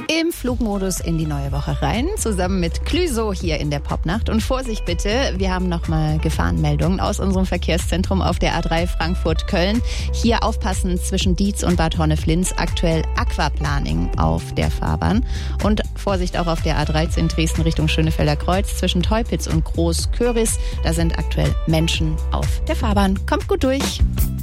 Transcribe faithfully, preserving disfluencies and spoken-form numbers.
Im Flugmodus in die neue Woche rein, zusammen mit Clüso hier in der Popnacht. Und Vorsicht bitte, wir haben nochmal Gefahrenmeldungen aus unserem Verkehrszentrum auf der A drei Frankfurt-Köln. Hier aufpassen zwischen Dietz und Bad Honneflins, aktuell Aquaplaning auf der Fahrbahn. Und Vorsicht auch auf der A dreizehn Dresden Richtung Schönefelder Kreuz zwischen Teupitz und Groß-Köris. Da sind aktuell Menschen auf der Fahrbahn. Kommt gut durch.